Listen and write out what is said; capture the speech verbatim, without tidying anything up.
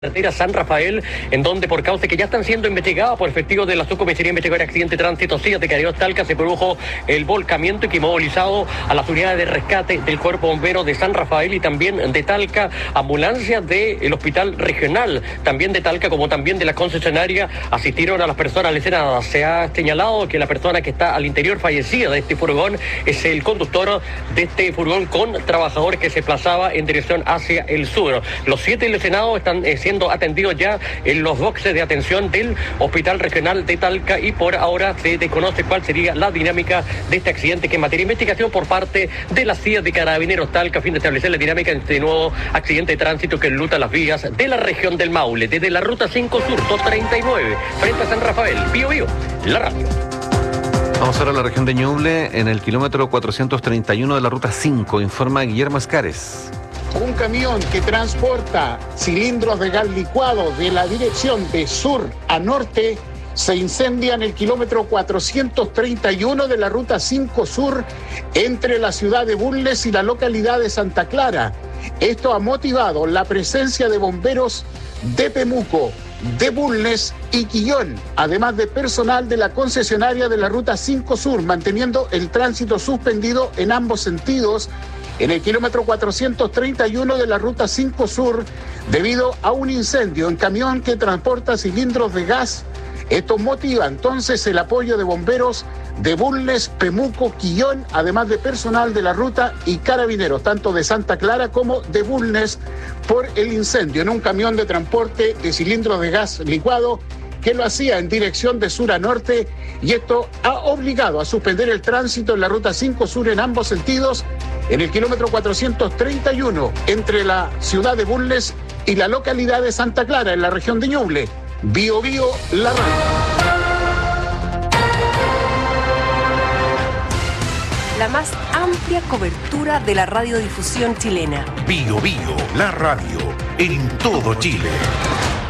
Carretera San Rafael, en donde por causa que ya están siendo investigadas por efectivos de la Subcomisaría Investigadora de Accidente de Tránsito C I A de Carabineros Talca, se produjo el volcamiento y que movilizado a las unidades de rescate del Cuerpo Bombero de San Rafael y también de Talca, ambulancias del Hospital Regional, también de Talca, como también de la concesionaria, asistieron a las personas a la escena. Se ha señalado que la persona que está al interior fallecida de este furgón es el conductor de este furgón con trabajadores que se desplazaba en dirección hacia el sur. Los siete lesionados están eh, siendo atendidos ya en los boxes de atención del Hospital Regional de Talca y por ahora se desconoce cuál sería la dinámica de este accidente, que en materia de investigación por parte de la C I A de Carabineros Talca a fin de establecer la dinámica de este nuevo accidente de tránsito que enluta las vías de la región del Maule, desde la ruta cinco Sur doscientos treinta y nueve frente a San Rafael. Bío Bío, la radio. Vamos ahora a la región de Ñuble, en el kilómetro cuatrocientos treinta y uno de la ruta cinco, informa Guillermo Escares. Un camión que transporta cilindros de gas licuado de la dirección de sur a norte se incendia en el kilómetro cuatrocientos treinta y uno de la ruta cinco Sur entre la ciudad de Bulnes y la localidad de Santa Clara. Esto ha motivado la presencia de bomberos de Pemuco, de Bulnes y Quillón, además de personal de la concesionaria de la ruta cinco Sur, manteniendo el tránsito suspendido en ambos sentidos en el kilómetro cuatrocientos treinta y uno de la ruta cinco Sur debido a un incendio en camión que transporta cilindros de gas. Esto motiva entonces el apoyo de bomberos de Bulnes, Pemuco, Quillón, además de personal de la ruta y carabineros, tanto de Santa Clara como de Bulnes, por el incendio en un camión de transporte de cilindros de gas licuado que lo hacía en dirección de sur a norte, y esto ha obligado a suspender el tránsito en la ruta cinco Sur en ambos sentidos, en el kilómetro cuatrocientos treinta y uno entre la ciudad de Bulnes y la localidad de Santa Clara, en la región de Ñuble. Bío Bío, la radio. La más amplia cobertura de la radiodifusión chilena. Bío Bío, la radio, en todo Chile.